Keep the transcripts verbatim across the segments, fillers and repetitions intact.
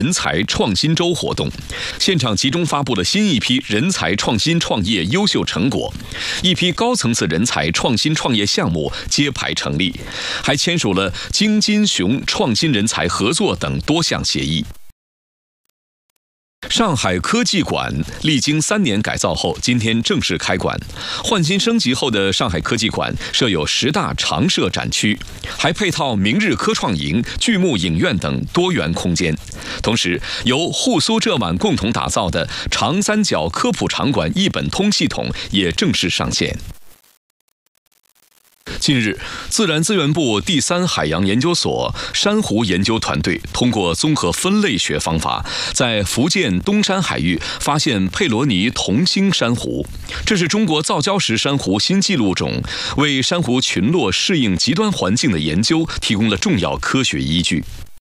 人才创新周活动，现场集中发布了新一批人才创新创业优秀成果，一批高层次人才创新创业项目揭牌成立，还签署了京津雄创新人才合作等多项协议。上海科技馆历经三年改造后，今天正式开馆。换新升级后的上海科技馆设有十大常设展区，还配套明日科创营、巨幕影院等多元空间。同时，由沪苏浙皖共同打造的长三角科普场馆一本通系统也正式上线。近日，自然资源部第三海洋研究所珊瑚研究团队通过综合分类学方法，在福建东山海域发现佩罗尼同星珊瑚，这是中国造礁石珊瑚新纪录种，为珊瑚群落适应极端环境的研究提供了重要科学依据。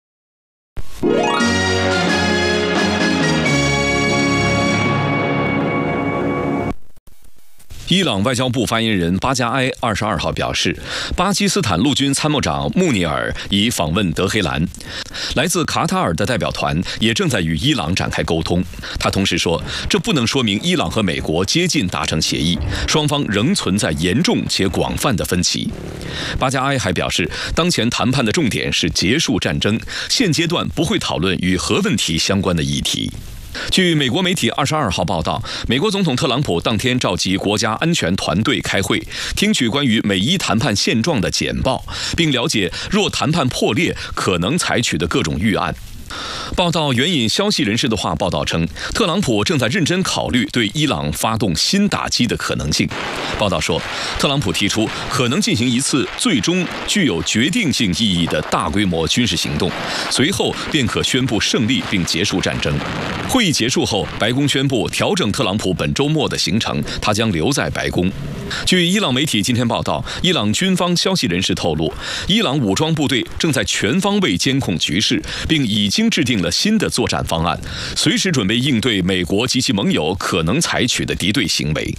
伊朗外交部发言人巴加埃二十二号表示，巴基斯坦陆军参谋长穆尼尔已访问德黑兰，来自卡塔尔的代表团也正在与伊朗展开沟通。他同时说，这不能说明伊朗和美国接近达成协议，双方仍存在严重且广泛的分歧。巴加埃还表示，当前谈判的重点是结束战争，现阶段不会讨论与核问题相关的议题。据美国媒体二十二号报道，美国总统特朗普当天召集国家安全团队开会，听取关于美伊谈判现状的简报，并了解若谈判破裂可能采取的各种预案。报道援引消息人士的话报道称，特朗普正在认真考虑对伊朗发动新打击的可能性。报道说，特朗普提出可能进行一次最终具有决定性意义的大规模军事行动，随后便可宣布胜利并结束战争。会议结束后，白宫宣布调整特朗普本周末的行程，他将留在白宫。据伊朗媒体今天报道，伊朗军方消息人士透露，伊朗武装部队正在全方位监控局势，并已经制定了新的作战方案，随时准备应对美国及其盟友可能采取的敌对行为。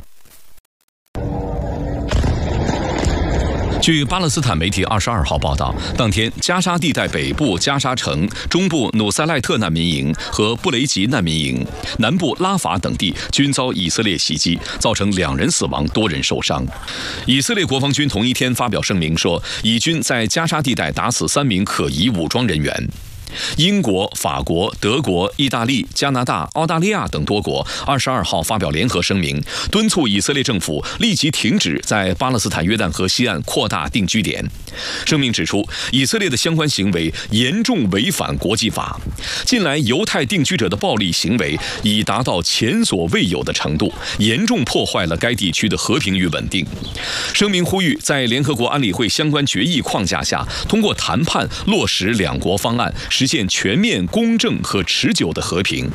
据巴勒斯坦媒体二十二号报道，当天加沙地带北部加沙城、中部努塞赖特难民营和布雷吉难民营、南部拉法等地均遭以色列袭击，造成两人死亡、多人受伤。以色列国防军同一天发表声明说，以军在加沙地带打死三名可疑武装人员。英国、法国、德国、意大利、加拿大、澳大利亚等多国二十二号发表联合声明，敦促以色列政府立即停止在巴勒斯坦约旦河西岸扩大定居点。声明指出，以色列的相关行为严重违反国际法，近来犹太定居者的暴力行为已达到前所未有的程度，严重破坏了该地区的和平与稳定。声明呼吁在联合国安理会相关决议框架下，通过谈判落实两国方案，实现全面、公正和持久的和平。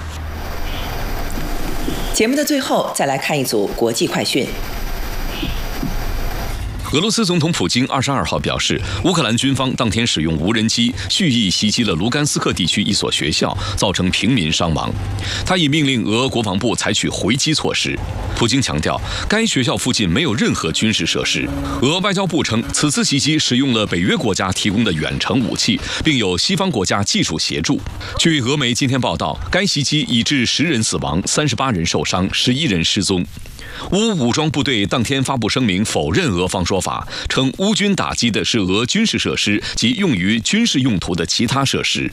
节目的最后，再来看一组国际快讯。 俄罗斯总统普京二十二号表示，乌克兰军方当天使用无人机蓄意袭击了卢甘斯克地区一所学校，造成平民伤亡。他已命令俄国防部采取回击措施。普京强调，该学校附近没有任何军事设施。俄外交部称，此次袭击使用了北约国家提供的远程武器，并有西方国家技术协助。据俄媒今天报道，该袭击已致十人死亡、三十八人受伤、十一人失踪。乌武装部队当天发布声明，否认俄方说法，称乌军打击的是俄军事设施及用于军事用途的其他设施。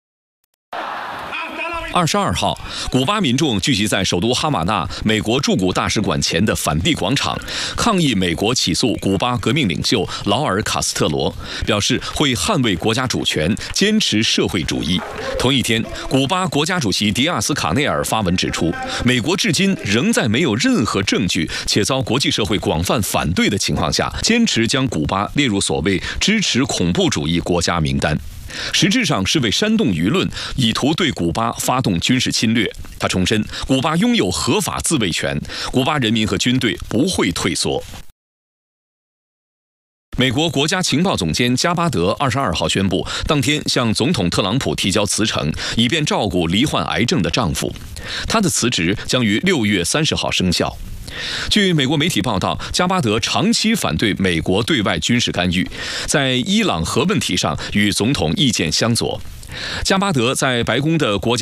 二十二号，古巴民众聚集在首都哈瓦那美国驻古大使馆前的反帝广场，抗议美国起诉古巴革命领袖劳尔·卡斯特罗，表示会捍卫国家主权，坚持社会主义。同一天，古巴国家主席迪亚斯卡内尔发文指出，美国至今仍在没有任何证据且遭国际社会广泛反对的情况下，坚持将古巴列入所谓支持恐怖主义国家名单。实质上是为煽动舆论，以图对古巴发动军事侵略。他重申，古巴拥有合法自卫权，古巴人民和军队不会退缩。美国国家情报总监加巴德二十二号宣布，当天向总统特朗普提交辞呈，以便照顾罹患癌症的丈夫。他的辞职将于六月三十号生效。据美国媒体报道，加巴德长期反对美国对外军事干预，在伊朗核问题上与总统意见相左。 加巴德在白宫的国家